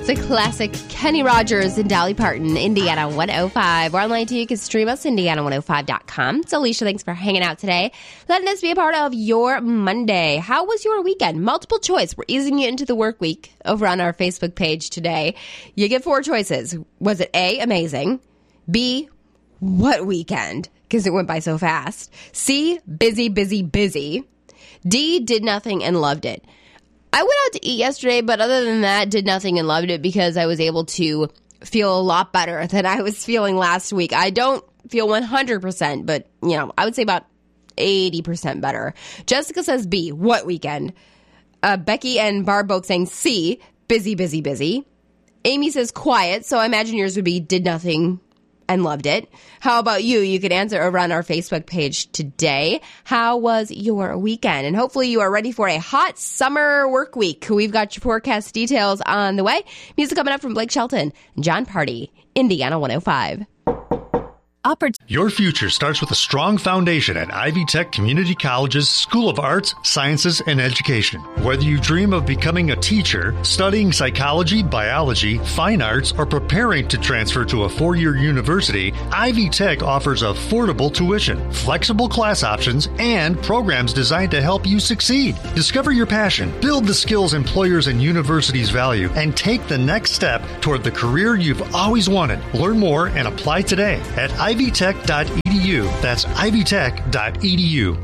It's a classic. Kenny Rogers and Dolly Parton, Indiana 105. We're online too. You can stream us, Indiana105.com. So, Alicia, thanks for hanging out today. Letting us be a part of your Monday. How was your weekend? Multiple choice. We're easing you into the work week over on our Facebook page today. You get 4 choices. Was it A, amazing? B, what weekend? Because it went by so fast. C, busy, busy, busy. D, did nothing and loved it. I went out to eat yesterday, but other than that, did nothing and loved it because I was able to feel a lot better than I was feeling last week. I don't feel 100%, but, I would say about 80% better. Jessica says B, what weekend? Becky and Barb both saying C, busy, busy, busy. Amy says quiet, so I imagine yours would be did nothing and loved it. How about you? You can answer over on our Facebook page today. How was your weekend? And hopefully you are ready for a hot summer work week. We've got your forecast details on the way. Music coming up from Blake Shelton and John Party, Indiana 105. Your future starts with a strong foundation at Ivy Tech Community College's School of Arts, Sciences, and Education. Whether you dream of becoming a teacher, studying psychology, biology, fine arts, or preparing to transfer to a 4-year university, Ivy Tech offers affordable tuition, flexible class options, and programs designed to help you succeed. Discover your passion, build the skills employers and universities value, and take the next step toward the career you've always wanted. Learn more and apply today at ivytech.edu. That's ivytech.edu.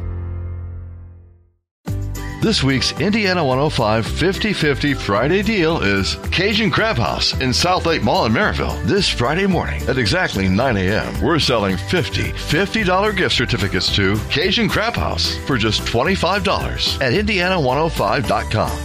This week's Indiana 105 50-50 Friday deal is Cajun Crab House in South Lake Mall in Maryville. This Friday morning at exactly 9 a.m., we're selling $50 gift certificates to Cajun Crab House for just $25 at Indiana105.com.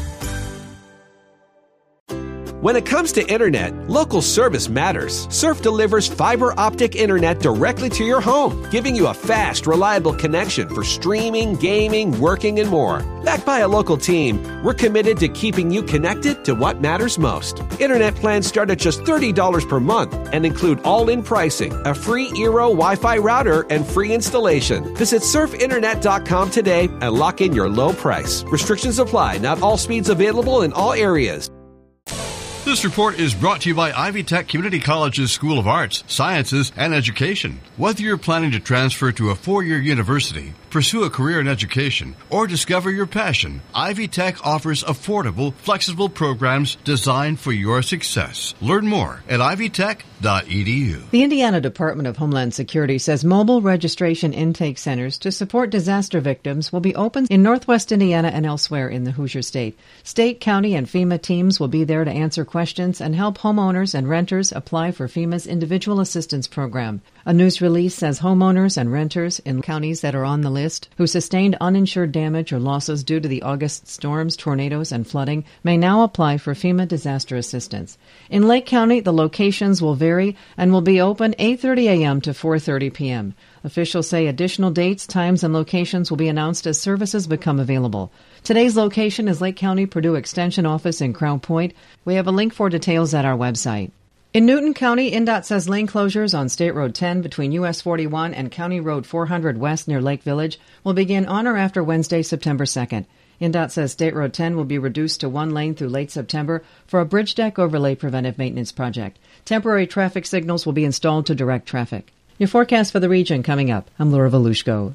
When it comes to internet, local service matters. Surf delivers fiber optic internet directly to your home, giving you a fast, reliable connection for streaming, gaming, working, and more. Backed by a local team, we're committed to keeping you connected to what matters most. Internet plans start at just $30 per month and include all-in pricing, a free Eero Wi-Fi router, and free installation. Visit surfinternet.com today and lock in your low price. Restrictions apply. Not all speeds available in all areas. This report is brought to you by Ivy Tech Community College's School of Arts, Sciences, and Education. Whether you're planning to transfer to a 4-year university, pursue a career in education, or discover your passion, Ivy Tech offers affordable, flexible programs designed for your success. Learn more at ivytech.edu. The Indiana Department of Homeland Security says mobile registration intake centers to support disaster victims will be open in Northwest Indiana and elsewhere in the Hoosier State. State, county, and FEMA teams will be there to answer questions and help homeowners and renters apply for FEMA's Individual Assistance Program. A news release says homeowners and renters in counties that are on the list who sustained uninsured damage or losses due to the August storms, tornadoes, and flooding may now apply for FEMA disaster assistance. In Lake County, the locations will vary and will be open 8:30 a.m. to 4:30 p.m. Officials say additional dates, times, and locations will be announced as services become available. Today's location is Lake County Purdue Extension Office in Crown Point. We have a link for details at our website. In Newton County, INDOT says lane closures on State Road 10 between US 41 and County Road 400 West near Lake Village will begin on or after Wednesday, September 2nd. INDOT says State Road 10 will be reduced to 1 lane through late September for a bridge deck overlay preventive maintenance project. Temporary traffic signals will be installed to direct traffic. Your forecast for the region coming up. I'm Laura Volushko.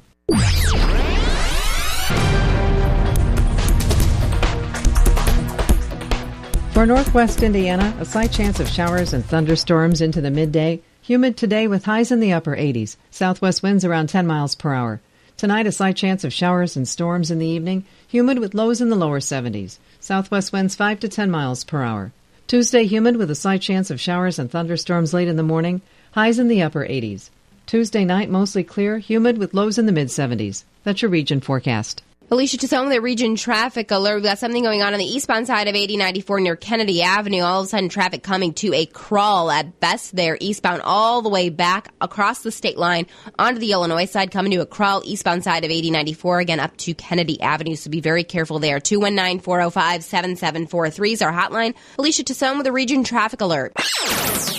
For northwest Indiana, a slight chance of showers and thunderstorms into the midday. Humid today with highs in the upper 80s. Southwest winds around 10 miles per hour. Tonight, a slight chance of showers and storms in the evening. Humid with lows in the lower 70s. Southwest winds 5 to 10 miles per hour. Tuesday, humid with a slight chance of showers and thunderstorms late in the morning. Highs in the upper 80s. Tuesday night, mostly clear. Humid with lows in the mid-70s. That's your region forecast. Alicia, to some of the region traffic alert, we've got something going on the eastbound side of 8094 near Kennedy Avenue. All of a sudden, traffic coming to a crawl at best there, eastbound all the way back across the state line onto the Illinois side, coming to a crawl eastbound side of 8094, again up to Kennedy Avenue. So be very careful there. 219-405-7743 is our hotline. Alicia, to some of the region traffic alert.